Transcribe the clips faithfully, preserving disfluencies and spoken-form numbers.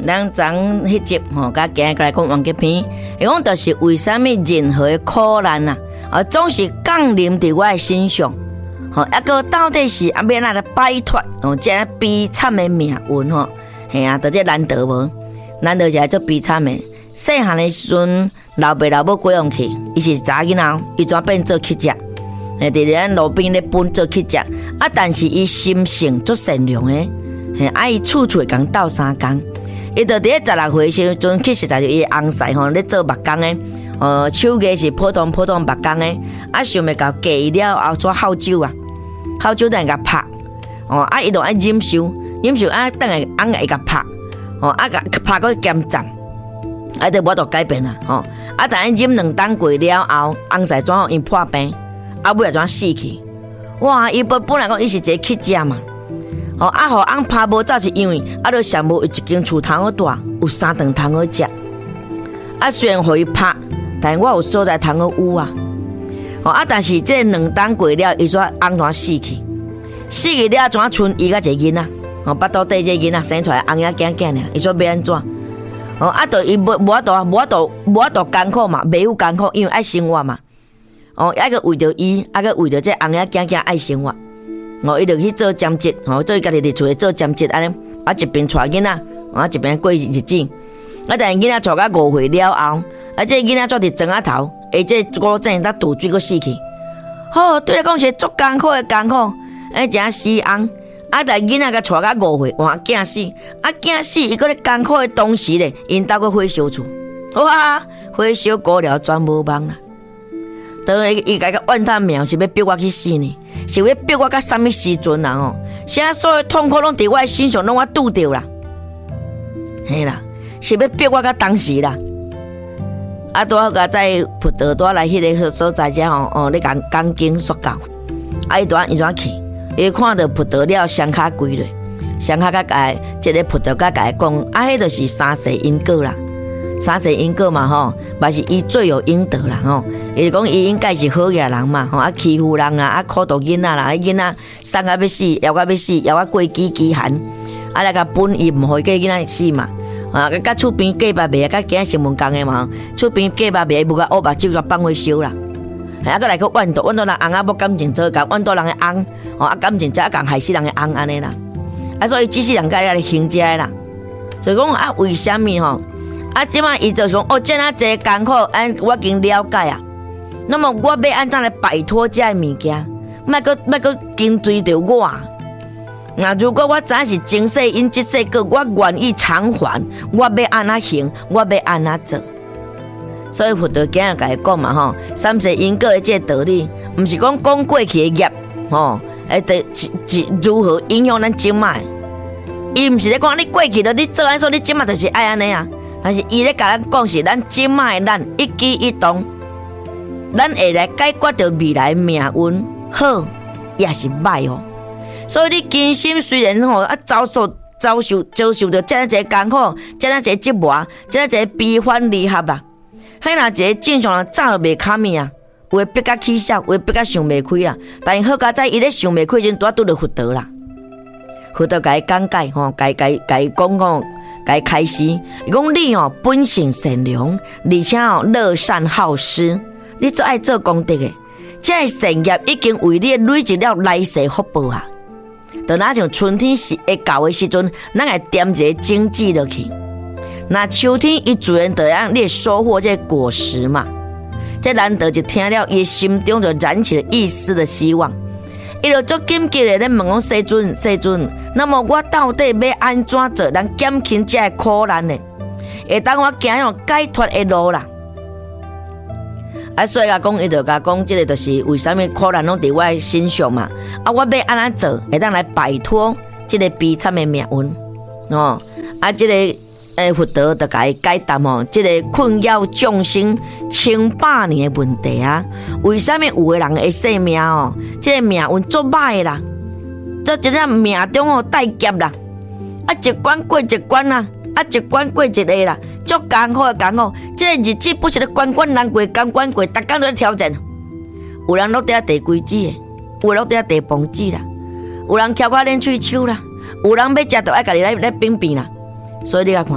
咱昨迄集吼，甲今日来讲完结篇，伊讲就是为什么任何的苦难啊，啊总是降临伫我的身上，吼，抑个到底是啊要哪来摆脱哦，这悲惨的命运吼，嘿啊，就这难得无，难得就系做悲惨的。细汉的时阵，老爸老母过往去，伊是查囡仔，伊怎变做乞食？诶，伫咱路边咧奔做乞食，啊，但是伊心性足善良诶，嘿，啊，伊处处会共斗相共。伊就伫咧十六岁时阵，去实在就伊翁婿吼咧做木工诶，呃，手艺是普通普通木工诶，啊，想要甲嫁伊了后做孝酒啊，孝酒等下甲拍，哦，啊，伊就爱忍受，忍受啊，等下翁会甲拍，哦，啊，甲拍个减站。啊，就无度改变啦，吼！啊，但係忍兩冬過了後，翁婿怎樣因破病，啊，尾又怎死去？哇！伊本本來講伊是一個乞食嘛，吼！啊，互翁拍無走是因為啊，著想無有一間厝通好住，有三頓通好食。啊，雖然互伊拍，但我有所在通好有啊。吼！啊，但是這兩冬過了，伊怎翁怎死去？死去了怎剩伊甲一個囡仔？吼！巴肚底這個囡仔生出來，翁仔囝囝爾，伊怎要安怎？哦，啊，就伊無無法度，無法度，無法度艱苦嘛，袂有艱苦，因為愛生活嘛。哦，啊個為着伊，啊個為着這翁仔囝囝愛生活，哦，伊就去做兼職，哦，做伊家己佇厝做兼職安尼，啊一邊帶囡仔，啊一邊過日子。啊，但係囡仔帶到五歲了後，啊這囡仔做佇床仔頭，而這古井搭肚水佫死去。哦，對來講是足艱苦的艱苦，哎，真死翁。啊！但囡仔甲帶到五歲，哇！囝死，啊囝死，伊擱咧艱苦的同時咧，因兜佫火燒厝，哇！火燒過了全無望啦。當然，伊家個怨嘆命是要逼我去死呢，是要逼我到什麼時陣啦？吼！啥所有痛苦攏佇我身上，攏我拄着啦，嘿啦，是要逼我到當時啦。啊！拄好甲在葡萄帶來迄個所在遮吼，哦，咧講講經說教，啊！伊拄伊怎去？伊看到葡萄了雙腳跪落，雙腳甲甲即個葡萄甲甲伊講，啊，迄就是三世因果啦，三世因果嘛吼，嘛是伊罪有應得啦吼。伊就講伊應該是好嘢人嘛，吼啊欺負人啊，啊苦毒囡仔啦，啊囡仔生啊要死，要我要死，要我過期期限，啊來甲本伊毋互伊個囡仔死嘛，啊甲厝邊隔壁賣啊，甲今日新聞講嘅嘛，厝邊隔壁賣無甲烏目睭甲放火燒啦。啊，閣來去怨妒，怨妒人翁仔無感情做共，怨妒人嘅翁，哦啊感情則啊共害死人嘅翁安尼啦。啊，所以只是人家來行遮啦。所以講啊，為什麼吼？啊，即擺伊就講哦，這樣濟艱苦，安我已經了解啊。那麼我要安怎來擺脫這物件？莫閣莫閣跟隨着我。那如果我真是前世因即世果，我願意償還，我要安怎行，我要安怎做。所以佛陀今日甲伊講嘛吼，三世因果的這個道理，毋是講講過去的業吼，誒，得如何影響咱今麥。伊毋是咧講你過去了，你做安怎，你今麥就是愛安尼啊。但是伊咧甲咱講是咱今麥咱一舉一動，咱會來解決着未來命運好也是歹哦。所以你今生雖然吼啊遭受遭受遭受着這樣一個艱苦，這樣一個折磨，這樣一個悲歡離合啦。迄若一個正常人早就袂卡物啊，有誒逼甲起笑，有誒逼甲想袂開啊。但是好佳在伊咧想袂開陣，拄啊拄着佛陀啦。佛陀甲伊講解吼，甲伊甲伊甲伊講講，甲伊開示，伊講你吼本性善良，而且吼樂善好施，你最愛做功德誒，這個善業已經為你累積了來世福報啊。就若像春天是會到誒時陣，咱來點一個種子落去。那秋天伊自然就讓你收穫這果實嘛，這難得就聽了，伊心中就燃起了一絲的希望。伊就足緊急的咧問講世尊世尊，那麼我到底要安怎做，能減輕這個苦難呢？會當我行用解脫的路啦。啊，所以甲講，伊就甲講，這個就是為什麼苦難攏佇我身上嘛。啊，我要安怎做，會當來擺脫這個悲慘的命運哦。啊，這個。誒，佛陀就甲伊解答吼，即個困擾眾生千百年的問題啊，為什麼有個人會生命哦？即個命運足歹啦，做一隻命中哦帶劫啦，啊一關過一關啦，啊一關過一個啦，足艱苦的艱苦，即個日子不是咧關關難過，關關過，逐工都咧挑戰。有人落地地規子的，有人落地地房子啦，有人翹到練喙手啦，有人要食就愛家己來來冰冰啦。所以你來看，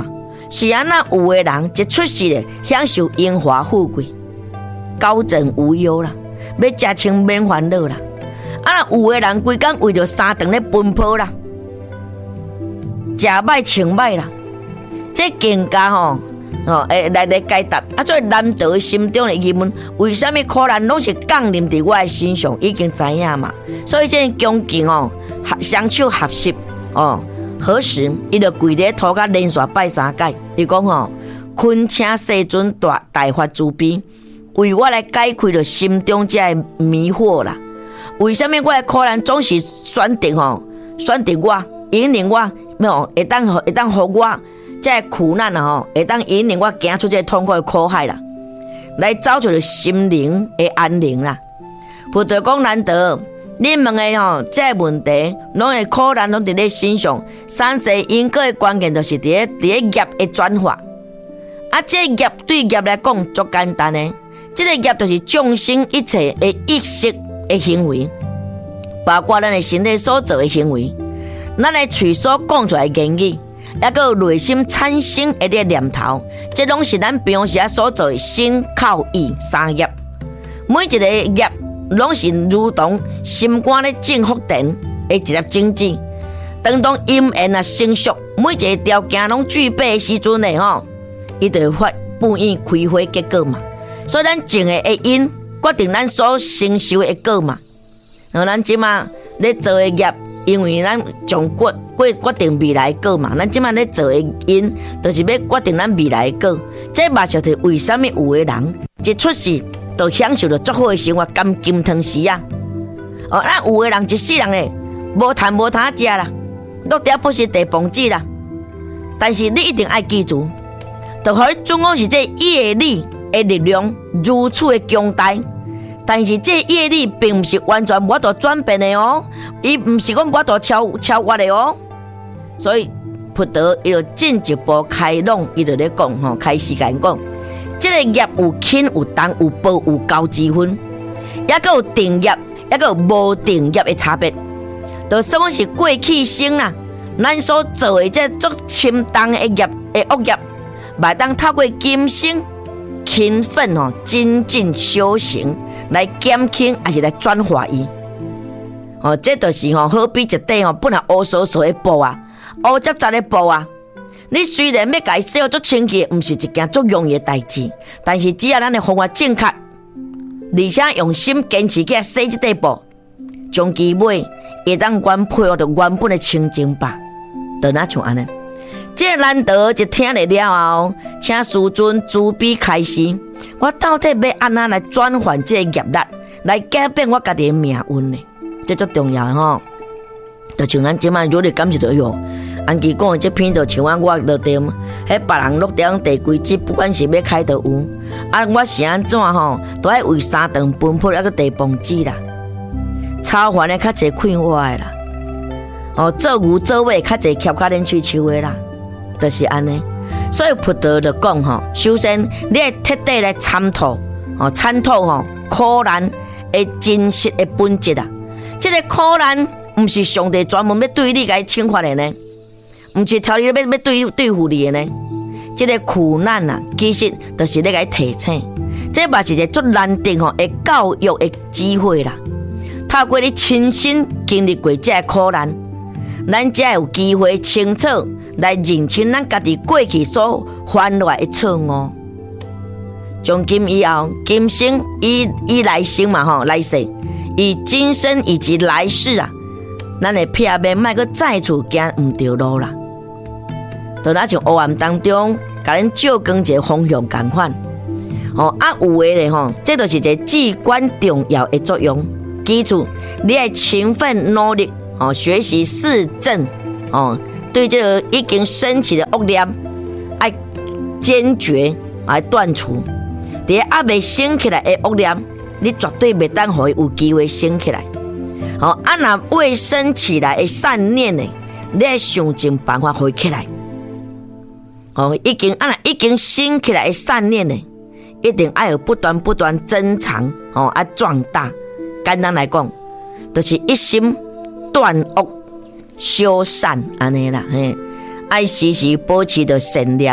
是安那有的人一出世咧享受荣华富贵，高枕无忧啦，要食穿免烦恼啦。啊，有的人规工为着三顿咧奔波啦，食歹穿歹啦，这更加吼哦，会来来解答。啊，所以难得心中的疑问，为什么苦难拢是降临伫我的身上？已经知影嘛。所以这恭敬哦，双手合十哦，何时伊就跪咧土甲连续拜三界。伊讲吼，恳请世尊大大发慈悲，为我来解开着心中这迷惑啦。为什么我的苦难总是选择吼，选择我，引领我，没有会当会当互我？这苦难啊吼，会当引领我行出这痛苦的苦海啦，来找出心灵的安宁啦。佛陀讲难得，你问的吼，这问题，拢会苦难拢伫你身上。三世因果的关键就是伫咧伫咧业的转化。啊，这业对业来讲足简单的，这个业就是众生一切的意识的行为，包括咱的身体所做的行为，咱的嘴所讲出来的言语。也个内心产生一个念头，这拢是咱平时所做的身口意三业。每一个业拢是如同心肝咧正福电的一粒种子。当当因缘啊成熟，每一个条件拢具备的时阵呢，吼，伊就会发不应开花结果嘛。所以咱种的的因，决定咱所承受的果嘛。然后咱即马咧做的业。因为咱从决决决定未来的果嘛，咱即摆咧做的因，就是要决定咱未来的果。这嘛就是为什么有的人一出世就享受着足好的生活，甘金汤匙啊！哦，咱有的人一世人咧无谈无谈食啦，落地不是地崩子啦。但是你一定要记住，就互你总讲是这业力的力量如此的强大。但是这业力并不是完全无法度转变的哦，伊不是讲无法度超超越的哦。所以佛陀伊就进一步开朗，伊就咧讲吼，开始讲讲，这个业有轻有重，有薄有高之分，也个有定业，也个有无定业的差别。就算是过去生啦，咱所做的这足深重的业的恶业，嘛当透过今生勤奋吼，精进修行。来减轻还是来转化伊，哦，这就是吼，好比一块吼，本来乌索索的布啊，乌杂杂的布啊。你虽然要甲伊洗好足清气，毋是一件足容易的代志，但是只要咱的方法正确，而且用心坚持去洗这块布，将其尾会当原配合着原本的清净吧，就那像安尼。这难得一听了了后，请师尊慈悲开示，我到底要安怎来转换这个业力，来改变我家己的命运呢？这足重要吼！就像咱即摆如你感受到哟，安琪讲的这篇就像我落地，迄别人落地第几集，不管是要开到有，啊，我是安怎吼，都爱为三顿奔波，还个地崩子啦，超凡的较侪快活的啦，哦，做牛做马较侪翘较恁喙手的啦。就是安尼，所以佛陀就讲吼，首先你要彻底来参透，哦，参透吼苦难的真实的本质啊。这个苦难不是上帝专门要对你来惩罚的呢，不是挑你要要对对付你的呢。这个苦难啊，其实就是咧来提醒，这嘛是一个足难得吼的教育的机会啦。透过你亲身经历过这个苦难，咱才有机会清楚来认清咱家己过去所犯落的错误。从今以后，今生以以来生嘛吼，来世以今生以及来世啊，咱会避免莫阁再次行唔对路啦。就那像黑暗当中，甲咱照光一个方向共款。哦啊，有诶咧吼，这就是一个至关重要的作用。记住，你要勤奋努力。哦，学习四正，哦，对这个已经升起的恶念，要坚决来断除。在还未升起来的恶念，你绝对袂当让伊有机会升起来。哦，啊若未升起来的善念呢，你要想尽办法让伊起来。哦，已经啊若已经升起来的善念呢，一定要有不断不断增长，哦，啊壮大。简单来讲，就是一心。断恶修善安尼啦，嘿，爱时时保持着善念，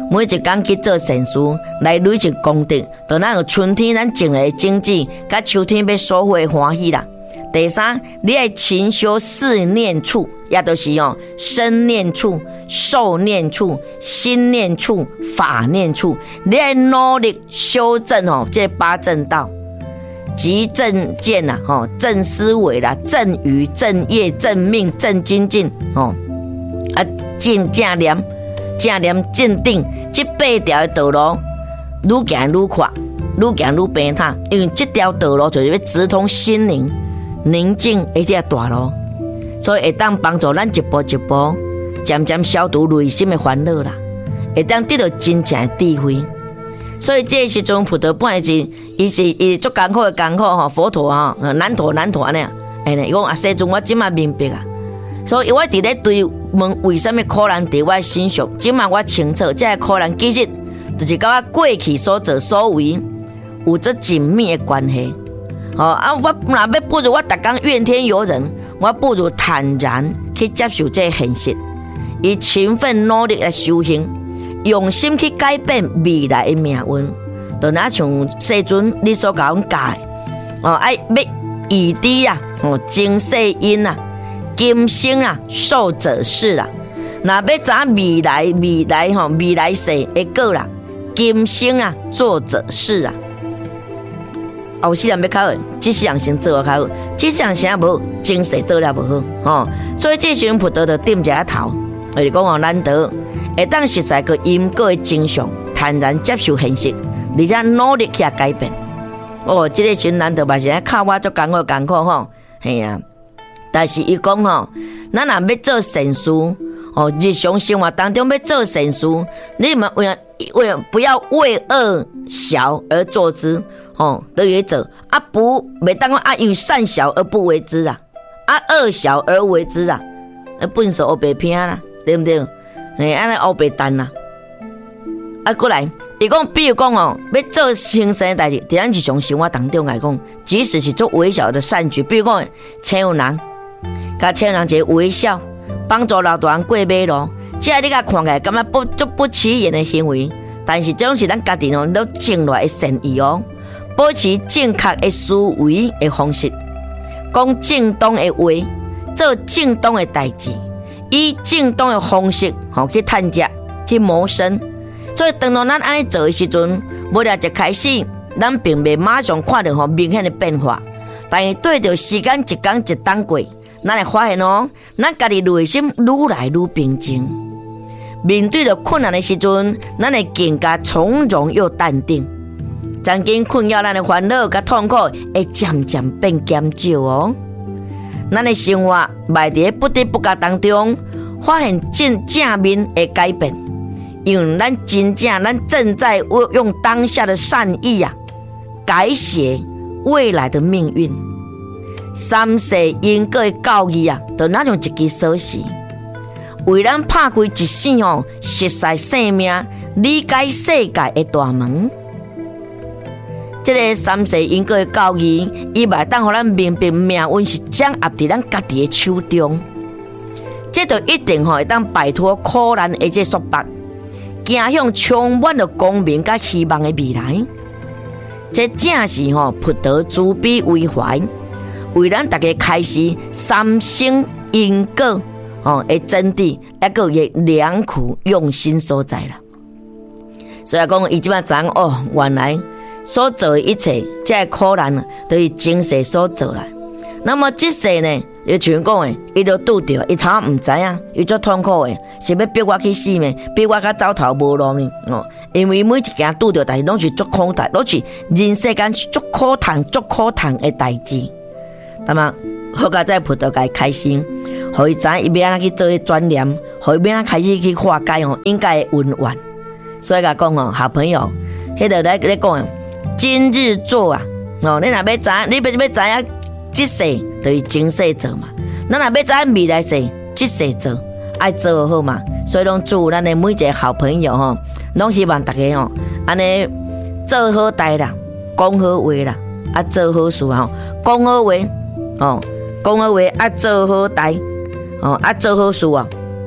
每一工去做善事，来累积功德，就咱有春天咱种的种子，甲秋天要收获欢喜啦。第三，你爱勤修四念处，也就是哦，身念处、受念处、心念处、法念处，你爱努力修正哦，这八正道。即正见啦，吼，正思维啦，正语、正业、正命、正精进，吼，啊，正正念、正念、正定，这八条的道路，愈行愈快，愈行愈平坦，因为这条道路就是要直通心灵宁静的这大路，所以会当帮助咱一步一步，渐渐消除内心的烦恼啦，会当得到真正的智慧。所以这时阵普陀本是，伊是伊足艰苦的艰苦吼，佛陀吼，难陀难陀安尼，哎呢，伊讲啊，世尊我即马明白啊，所以我伫咧对问为什么苦难伫我身上，即马我清楚，这个苦难其实就是甲我过去所作所为有着紧密的关系。哦啊，我若要不如我逐工怨天尤人，我不如坦然去接受这个现实，以勤奋努力来修行。用心去改变未来的命运，就那像世尊你所讲教的，哦，爱要以知啊，哦，经世因啊，今生啊，受者是啦。若要知未来未来吼未来世的果啦，今生啊，做者是啊。后世人要较好，这世人先做啊较好，这世人先无，前世做了无好，哦，所以这时阵菩萨就点一下头，就是讲哦，难得。会当实在个因果的真相，坦然接受现实，而且努力去改变。哦，这个群难得嘛是咧靠我做艰苦艰苦吼，嘿啊！但是伊讲吼，咱若要做善事，哦，日常生活当中要做善事，你们为为不要为恶小而作之，哦，都也做啊不，袂当讲啊因为善小而不为之啊，啊恶小而为之啊，笨手黑白偏啦，对不对？哎，安尼黑白蛋啦，啊，过来，伊讲，比如讲哦，要做轻生的代志，伫咱日常生活当中来讲，即使是做微小的善举，比如讲，请有人，甲请人一个微笑，帮助老大人过马路，这你甲看起来感觉不足不起眼的行为，但是这种是咱家己哦，都种落的善意哦，保持正确的思维的方式，讲正当的话，做正当的代志。以正当的方式，吼去探食、去谋生。所以，当到咱安尼做的时阵，无了一开始，咱并未马上看到吼明显的变化。但是对着时间一天一冬过，咱会发现哦，咱家己内心愈来愈平静。面对着困难的时阵，咱会更加从容又淡定。曾经困扰咱的烦恼甲痛苦，会渐渐变减少哦。咱的生活迈伫不得不觉当中，发现正正面的改变，因为咱真正咱正在用当下的善意啊，改写未来的命运。三世因果的教义啊，就那种一支锁匙，为咱拍开一扇哦，实在生命、理解世界的大门。这个三世因果的教义，伊袂当互咱明白命运是掌握伫咱家己的手中，这就一定会当摆脱苦难的这束缚，行向充满了光明甲希望的未来。这正是吼菩萨慈悲为怀，为咱大家开始三生因果哦的真谛，一个也良苦用心所在啦。所以讲，伊即摆知影哦，原来。所做的一切，这苦难呢，都是前世所做来。那么这世呢，就像讲的，伊就拄着，伊头唔知影，伊足痛苦的，是要逼我去死咩？逼我甲走投无路呢？哦，因为每一件拄着，但是拢是足苦难，拢是人世间足苦痛、足苦痛的代志。那么好佳在菩萨界开心，互伊知伊要安怎去做转念，互伊要安怎开始去化解哦，应该的温怨。所以甲讲哦，好朋友，迄个来咧讲。今日做啊，哦，你若要知，你要要知影，这世就是前世做嘛。咱若要知未来世，这世做，爱做好嘛。所以拢祝咱的每一个好朋友吼，拢希望大家吼，安尼做好代啦，讲好话啦，啊做好事吼，讲好话，哦，讲好话啊做好代，哦啊做好事啊，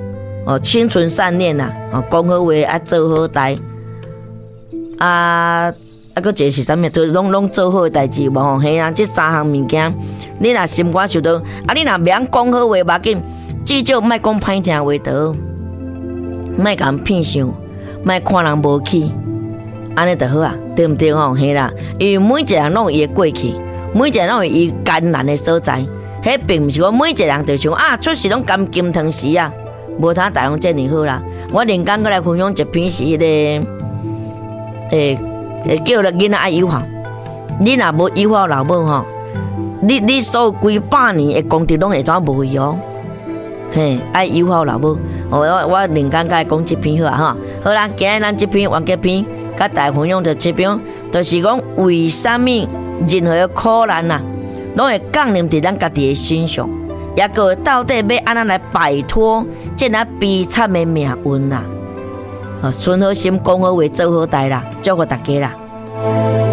哦，清纯善念呐，哦，讲好话啊，做好代，啊啊，佫一个是啥物？就拢拢做好代志无吼，嘿啊，这三项物件，你若心肝受到，啊，你若免讲好话，无要紧，至少莫讲歹听话得，莫甲人骗想，莫看人无起，安尼就好啊，对毋对吼？嘿啦，因为每一个人拢有伊的过去，每一个人拢有伊艰难的所在，迄并毋是讲每一个人就想啊，出世拢甘金汤匙啊。无他大人遮尔好啦，我连讲过来分享一篇是迄、那个，诶、欸、诶，叫了囡仔爱友好，你若无友好老母吼，你你所有几百年的功德拢会怎无去哦？嘿，爱友好老母，我我连讲甲讲这篇好啊吼，好啦，今日咱这篇完结篇，甲大家分享着这篇，就是讲为什么任何的苦难啊，拢会降临伫咱家己的身上。也个到底要安怎来摆脱这那悲惨的命运啦？啊，存好心，讲好话，做好代啦，祝福大家啦！